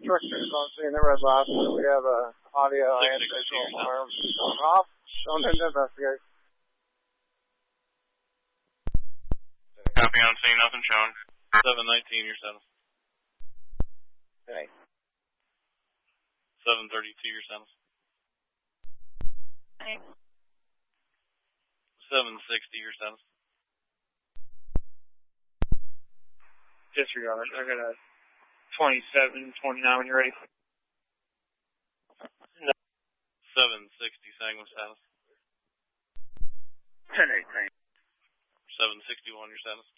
restrictions on seeing the red lights. We have audio and visual alarms off. Don't need to investigate. Copy on scene, nothing shown. 719, your status. Okay. 732, your status. Okay. 760, your status. Disregard. I got a 27, 29 when you're ready. 760, Sanguine status. 10-8, 761, your status.